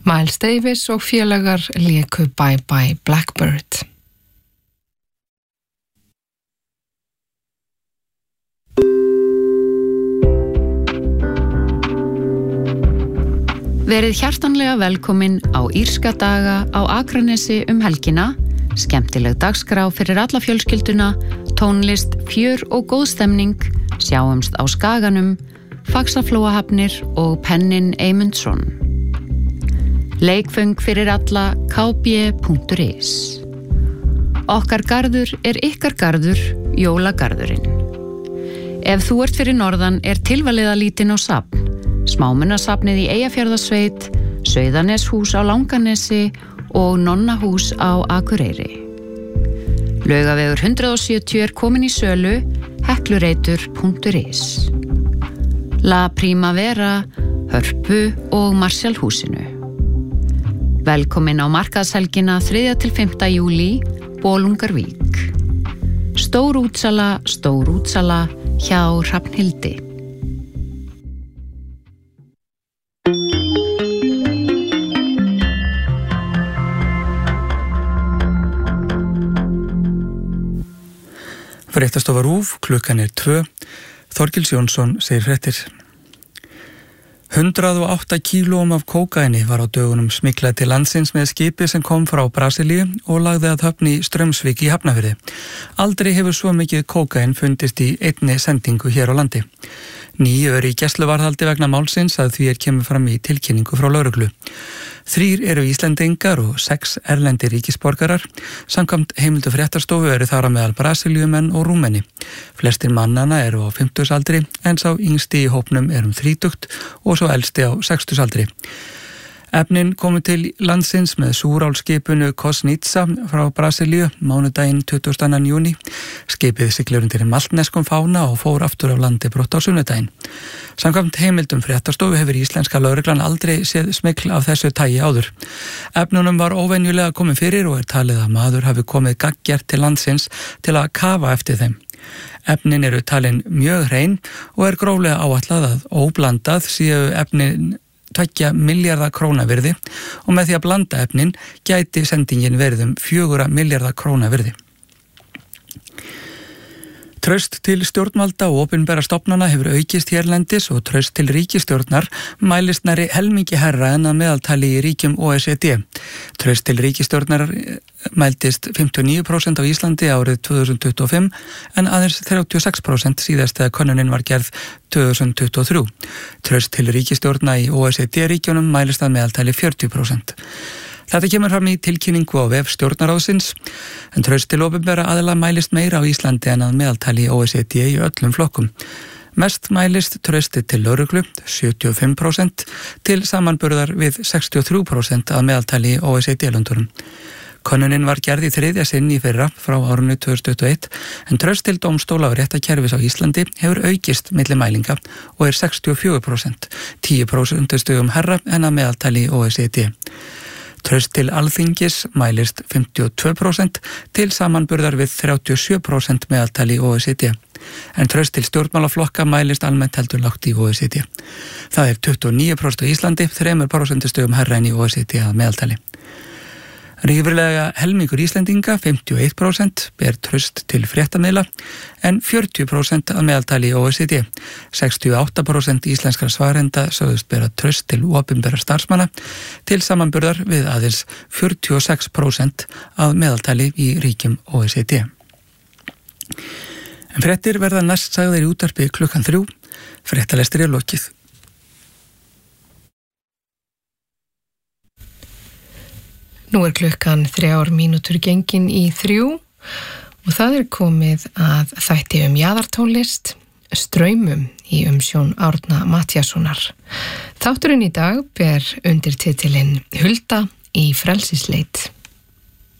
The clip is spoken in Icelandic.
Miles Davis og félagar léku Bye Bye Blackbird. Verið hjartanlega velkomin á Írska daga á Akranesi helgina, skemmtileg dagskrá fyrir alla fjölskylduna, tónlist, fjör og góð stemning, sjáumst á Skaganum, Faxaflóahafnir og Pennin Eymundsson. Leikföng fyrir alla kb.is. Okkar garður ykkar garður, jólagarðurinn. Ef þú ert fyrir norðan tilvaliðalítinn á safn, Smámunasafnið í Eyjafjarðarsveit, Sauðaneshús á Langanesi og Nonnahús á Akureyri. Laugavegur 170 komin í sölu, heklureitur.is. La Primavera, Hörpu og Marshallhúsinu. Velkomin á markaðshelgina 3. til 5. júlí, Bolungarvík. Stór útsala hjá Hrafnhildi. Fréttastofa RÚV, klukkan 2. Þorgils Jónsson segir fréttir. 108 kílóum af kókaini var á dögunum smyglað til landsins með skipi sem kom frá Brasilíu og lagði að höfn í Straumsvík í Hafnarfirði. Aldrei hefur svo mikið kókain fundist í einni sendingu hér á landi. 9 eru í gæsluvarðhaldi vegna málsins að því kemur fram í tilkynningu frá lögreglu. 3 eru Íslendingar og 6 erlendir ríkisborgarar. Samkvæmt heimildu fréttastofu eru þar á meðal Brasilíumenn og Rúmeni. Flestir mannana eru á 50-aldri en sá yngsti í hópnum 30 og svo elsti á 60-aldri. Efnin komu til landsins með súrálskipinu Kosnica frá Brasilíu mánudaginn 22. júní. Skipið siglir undir maltneskum fána og fór aftur af landi brott á sunnudaginn. Samkvæmt heimildum fréttastofu hefur íslenska lögreglan aldrei séð smygl af þessu tagi áður. Efnunum var óvenjulega komin fyrir og talið að maður hafi komið gaggjart til landsins til að kafa eftir þeim. Efnin eru talin mjög hrein og gróflega áætlað að óblandað séu efnin 2 milljarða króna virði og með því að blanda efnin gæti sendingin verið 4 milljarða króna virði. Traust til stjórnvalda og opinbera stofnana hefur aukist hérlendis og traust til ríkisstjórnar mælist nærri helmingi hærra en að meðaltali í ríkjum OECD. Traust til ríkisstjórnar mældist 59% á Íslandi árið 2025 en aðeins 36% síðast þegar könnunin var gerð 2023. Traust til ríkisstjórna í OECD-ríkjunum mælist að meðaltali 40%. Þetta kemur fram í tilkynningu á vef stjórnarráðsins, en traust til opinbera aðila mælist meira á Íslandi en að meðaltali í OECD í öllum flokkum. Mest mælist trausti til lögreglu, 75%, til samanburðar við 63% að meðaltali í OECD-löndunum. Könnunin var gerð í 3. sinn í fyrra frá árinu 2021, en traust til dómstóla og réttakerfis á Íslandi hefur aukist milli mælinga og 64%, 10% stigum hærra en að meðaltali í OECD. Traust til alþingis mælist 52% til samanburðar við 37% meðaltali í OECD. En traust til stjórnmálaflokka mælist almennt heldur lágt í OECD. Það 29% á Íslandi, 3% stigum hærra en í OECD að meðaltali. Rífurlega helmingur Íslendinga, 51%, ber traust til fréttamiðla en 40% að meðaltali í OECD. 68% íslenskra svarenda sögðust bera traust til opinberra starfsmanna til samanburðar við aðeins 46% að meðaltali í ríkjum OECD. En fréttir verða næst sagðar í útvarpi klukkan 3. Fréttalestri lokið. Nú klukkan 3 mínútur gengin í 3 og það komið að þætti jaðartónlist, Straumum í umsjón Árna Matthíassonar. Þátturinn í dag ber undir titilinn Hulda í frelsisleit.